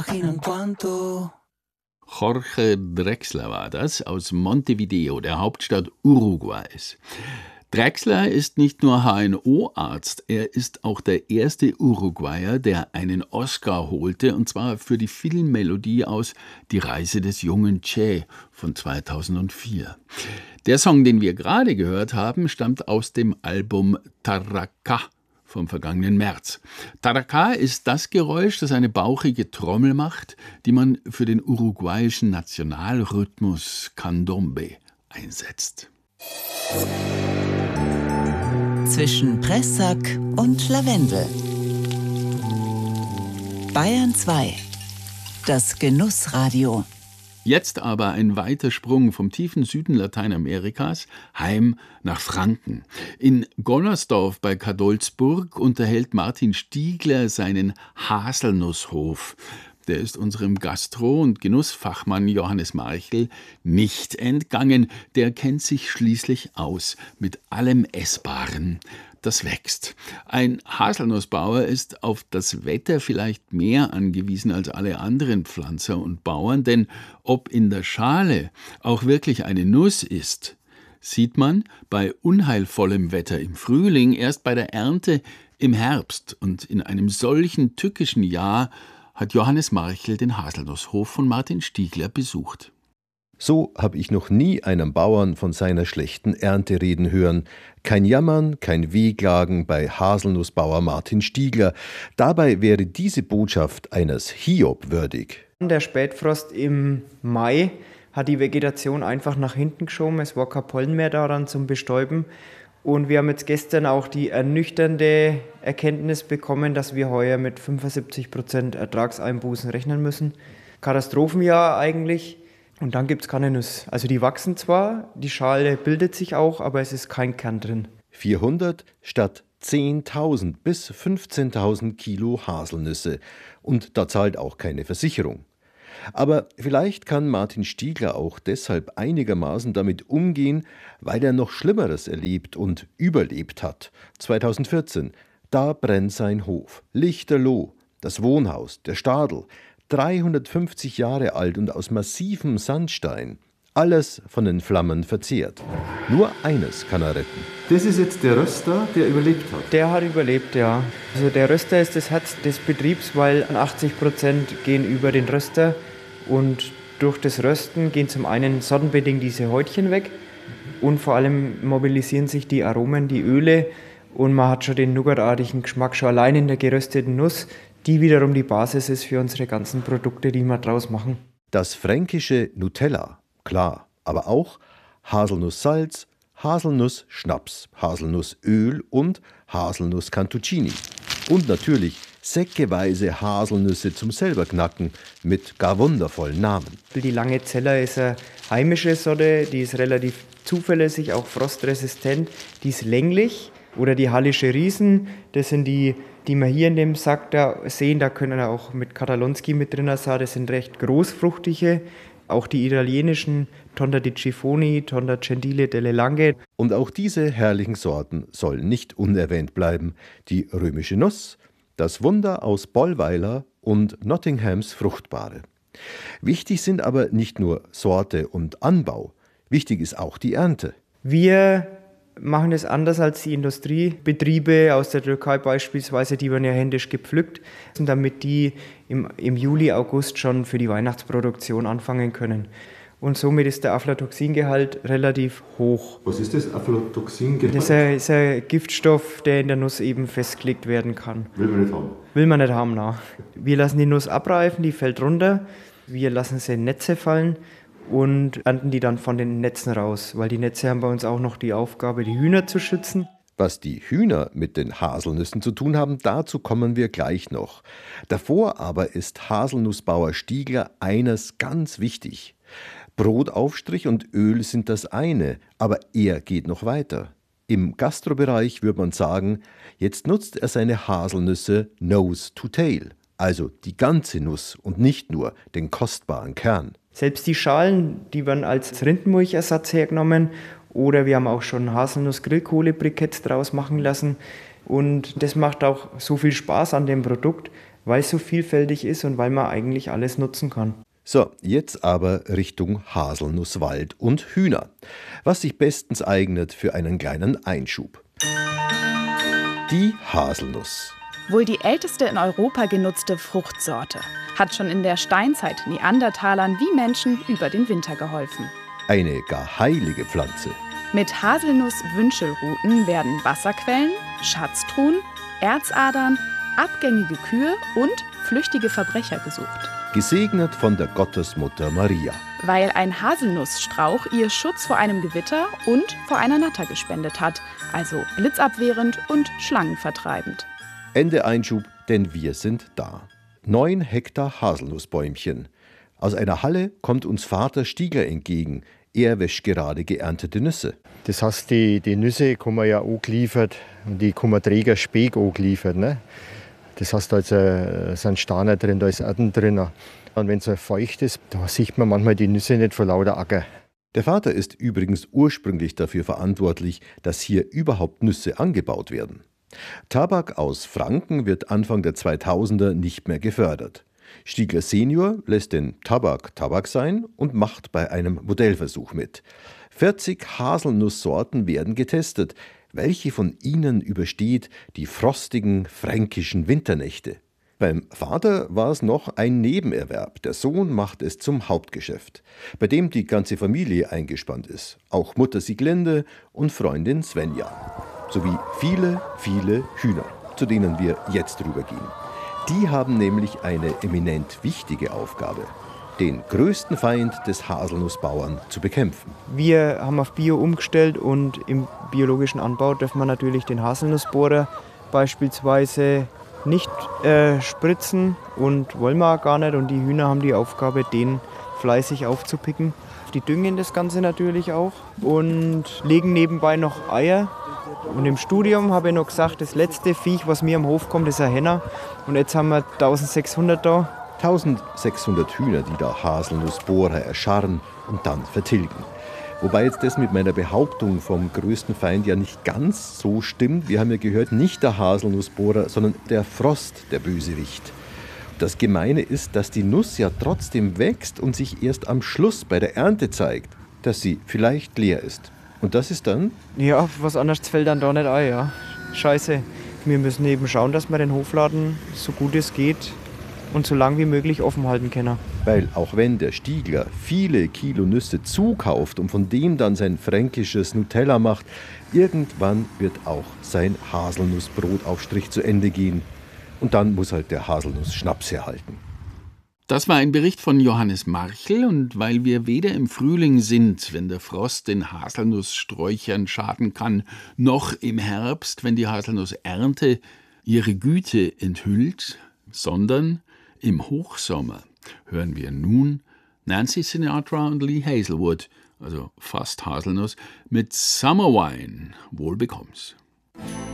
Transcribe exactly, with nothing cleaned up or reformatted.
Jorge Drexler war das, aus Montevideo, der Hauptstadt Uruguays. Drexler ist nicht nur H N O-Arzt, er ist auch der erste Uruguayer, der einen Oscar holte, und zwar für die Filmmelodie aus Die Reise des jungen Che von zweitausendvier. Der Song, den wir gerade gehört haben, stammt aus dem Album Tarraca vom vergangenen März. Tarraca ist das Geräusch, das eine bauchige Trommel macht, die man für den uruguayischen Nationalrhythmus Candombe einsetzt. Zwischen Pressack und Lavendel. Bayern zwei. Das Genussradio. Jetzt aber ein weiter Sprung vom tiefen Süden Lateinamerikas heim nach Franken. In Gonnersdorf bei Cadolzburg unterhält Martin Stiegler seinen Haselnusshof. Der ist unserem Gastro- und Genussfachmann Johannes Marchel nicht entgangen. Der kennt sich schließlich aus mit allem Essbaren, das wächst. Ein Haselnussbauer ist auf das Wetter vielleicht mehr angewiesen als alle anderen Pflanzer und Bauern, denn ob in der Schale auch wirklich eine Nuss ist, sieht man bei unheilvollem Wetter im Frühling, erst bei der Ernte im Herbst. Und in einem solchen tückischen Jahr hat Johannes Marchel den Haselnusshof von Martin Stiegler besucht. So habe ich noch nie einen Bauern von seiner schlechten Ernte reden hören. Kein Jammern, kein Wehklagen bei Haselnussbauer Martin Stiegler. Dabei wäre diese Botschaft eines Hiob würdig. Der Spätfrost im Mai hat die Vegetation einfach nach hinten geschoben. Es war kein Pollen mehr daran zum Bestäuben. Und wir haben jetzt gestern auch die ernüchternde Erkenntnis bekommen, dass wir heuer mit fünfundsiebzig Prozent Ertragseinbußen rechnen müssen. Katastrophenjahr eigentlich. Und dann gibt es keine Nuss. Also die wachsen zwar, die Schale bildet sich auch, aber es ist kein Kern drin. vierhundert statt zehntausend bis fünfzehntausend Kilo Haselnüsse. Und da zahlt auch keine Versicherung. Aber vielleicht kann Martin Stiegler auch deshalb einigermaßen damit umgehen, weil er noch Schlimmeres erlebt und überlebt hat. zweitausendvierzehn, da brennt sein Hof. Lichterloh, das Wohnhaus, der Stadel, dreihundertfünfzig Jahre alt und aus massivem Sandstein. Alles von den Flammen verzehrt. Nur eines kann er retten. Das ist jetzt der Röster, der überlebt hat? Der hat überlebt, ja. Also der Röster ist das Herz des Betriebs, weil achtzig Prozent gehen über den Röster. Und durch das Rösten gehen zum einen sortenbedingt diese Häutchen weg und vor allem mobilisieren sich die Aromen, die Öle und man hat schon den nougatartigen Geschmack schon allein in der gerösteten Nuss, die wiederum die Basis ist für unsere ganzen Produkte, die wir draus machen. Das fränkische Nutella, klar, aber auch Haselnusssalz, Haselnussschnaps, Haselnussöl und Haselnuss-Cantuccini. Und natürlich säckeweise Haselnüsse zum selber knacken mit gar wundervollen Namen. Die Lange Zeller ist eine heimische Sorte, die ist relativ zuverlässig, auch frostresistent, die ist länglich. Oder die Hallische Riesen, das sind die, die wir hier in dem Sack da sehen, da können auch mit Katalonski mit drin sein, das sind recht großfruchtige. Auch die italienischen Tonda di Cifoni, Tonda Gentile delle Langhe. Und auch diese herrlichen Sorten sollen nicht unerwähnt bleiben. Die römische Nuss, das Wunder aus Bollweiler und Nottinghams Fruchtbare. Wichtig sind aber nicht nur Sorte und Anbau, wichtig ist auch die Ernte. Wir machen das anders als die Industriebetriebe aus der Türkei beispielsweise, die werden ja händisch gepflückt, damit die im, im Juli, August schon für die Weihnachtsproduktion anfangen können. Und somit ist der Aflatoxingehalt relativ hoch. Was ist das Aflatoxingehalt? Das ist ein, ist ein Giftstoff, der in der Nuss eben festgelegt werden kann. Will man nicht haben? Will man nicht haben, nein. Wir lassen die Nuss abreifen, die fällt runter. Wir lassen sie in Netze fallen und ernten die dann von den Netzen raus. Weil die Netze haben bei uns auch noch die Aufgabe, die Hühner zu schützen. Was die Hühner mit den Haselnüssen zu tun haben, dazu kommen wir gleich noch. Davor aber ist Haselnussbauer Stiegler eines ganz wichtig. Brotaufstrich und Öl sind das eine, aber er geht noch weiter. Im Gastrobereich würde man sagen, jetzt nutzt er seine Haselnüsse nose to tail, also die ganze Nuss und nicht nur den kostbaren Kern. Selbst die Schalen, die werden als Rindenmilchersatz hergenommen oder wir haben auch schon Haselnuss-Grillkohle-Briketts draus machen lassen und das macht auch so viel Spaß an dem Produkt, weil es so vielfältig ist und weil man eigentlich alles nutzen kann. So, jetzt aber Richtung Haselnusswald und Hühner, was sich bestens eignet für einen kleinen Einschub. Die Haselnuss. Wohl die älteste in Europa genutzte Fruchtsorte, hat schon in der Steinzeit Neandertalern wie Menschen über den Winter geholfen. Eine gar heilige Pflanze. Mit Haselnuss-Wünschelruten werden Wasserquellen, Schatztruhen, Erzadern, abgängige Kühe und flüchtige Verbrecher gesucht. Gesegnet von der Gottesmutter Maria. Weil ein Haselnussstrauch ihr Schutz vor einem Gewitter und vor einer Natter gespendet hat, also blitzabwehrend und schlangenvertreibend. Ende Einschub, denn wir sind da. Neun Hektar Haselnussbäumchen. Aus einer Halle kommt uns Vater Stiegler entgegen. Er wäscht gerade geerntete Nüsse. Das heißt, die, die Nüsse kann man ja angeliefert und die kann man Träger Speck angeliefert. Ne? Das heißt, da ist, äh, sind Steine drin, da ist Erden drin. Und wenn es so feucht ist, da sieht man manchmal die Nüsse nicht vor lauter Acker. Der Vater ist übrigens ursprünglich dafür verantwortlich, dass hier überhaupt Nüsse angebaut werden. Tabak aus Franken wird Anfang der zweitausender nicht mehr gefördert. Stiegler Senior lässt den Tabak Tabak sein und macht bei einem Modellversuch mit. vierzig Haselnusssorten werden getestet. Welche von ihnen übersteht die frostigen fränkischen Winternächte? Beim Vater war es noch ein Nebenerwerb. Der Sohn macht es zum Hauptgeschäft, bei dem die ganze Familie eingespannt ist. Auch Mutter Sieglinde und Freundin Svenja. Sowie viele, viele Hühner, zu denen wir jetzt rübergehen. Die haben nämlich eine eminent wichtige Aufgabe: den größten Feind des Haselnussbauern zu bekämpfen. Wir haben auf Bio umgestellt und im biologischen Anbau dürfen wir natürlich den Haselnussbohrer beispielsweise nicht äh, spritzen und wollen wir auch gar nicht. Und die Hühner haben die Aufgabe, den fleißig aufzupicken. Die düngen das Ganze natürlich auch und legen nebenbei noch Eier. Und im Studium habe ich noch gesagt, das letzte Viech, was mir am Hof kommt, ist ein Henner. Und jetzt haben wir eintausendsechshundert da. eintausendsechshundert Hühner, die da Haselnussbohrer erscharren und dann vertilgen. Wobei jetzt das mit meiner Behauptung vom größten Feind ja nicht ganz so stimmt. Wir haben ja gehört, nicht der Haselnussbohrer, sondern der Frost, der Bösewicht. Das Gemeine ist, dass die Nuss ja trotzdem wächst und sich erst am Schluss bei der Ernte zeigt, dass sie vielleicht leer ist. Und das ist dann? Ja, was anderes fällt dann da nicht ein, ja. Scheiße. Wir müssen eben schauen, dass wir den Hofladen so gut es geht und so lang wie möglich offen halten können. Weil auch wenn der Stiegler viele Kilo Nüsse zukauft und von dem dann sein fränkisches Nutella macht, irgendwann wird auch sein Haselnussbrotaufstrich zu Ende gehen. Und dann muss halt der Haselnuss-Schnaps herhalten. Das war ein Bericht von Johannes Marchel, und weil wir weder im Frühling sind, wenn der Frost den Haselnusssträuchern schaden kann, noch im Herbst, wenn die Haselnussernte ihre Güte enthüllt, sondern im Hochsommer, hören wir nun Nancy Sinatra und Lee Hazelwood, also fast Haselnuss, mit Summer Wine. Wohl bekomm's.